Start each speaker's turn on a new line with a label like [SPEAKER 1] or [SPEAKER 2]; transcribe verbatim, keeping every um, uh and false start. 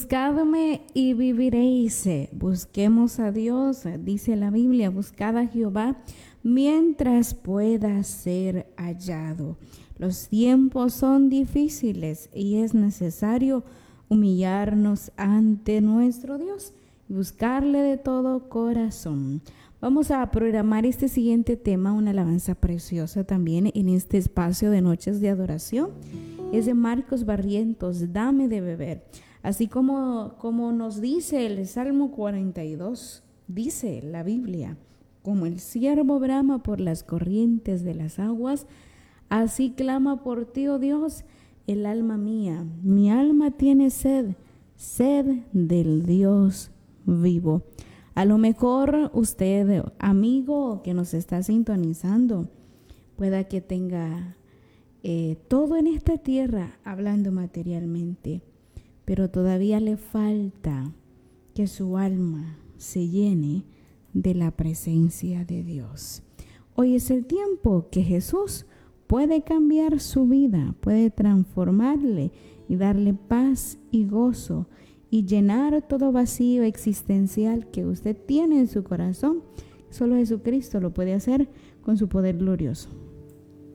[SPEAKER 1] Buscadme y viviréis. Busquemos a Dios, dice la Biblia, buscad a Jehová mientras pueda ser hallado. Los tiempos son difíciles y es necesario humillarnos ante nuestro Dios y buscarle de todo corazón. Vamos a programar este siguiente tema, una alabanza preciosa también en este espacio de Noches de Adoración. Es de Marcos Barrientos, Dame de beber. Así como, como nos dice el Salmo cuarenta y dos, dice la Biblia, como el ciervo brama por las corrientes de las aguas, así clama por ti, oh Dios, el alma mía. Mi alma tiene sed, sed del Dios vivo. A lo mejor usted, amigo que nos está sintonizando, pueda que tenga eh, todo en esta tierra hablando materialmente, pero todavía le falta que su alma se llene de la presencia de Dios. Hoy es el tiempo que Jesús puede cambiar su vida, puede transformarle y darle paz y gozo y llenar todo vacío existencial que usted tiene en su corazón. Solo Jesucristo lo puede hacer con su poder glorioso.